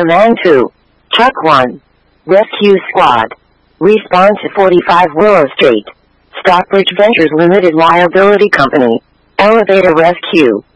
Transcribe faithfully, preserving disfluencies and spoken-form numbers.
Command two. Truck one. Rescue Squad. Respawn to forty-five Willow Street. Stockbridge Ventures Limited Liability Company. Elevator Rescue.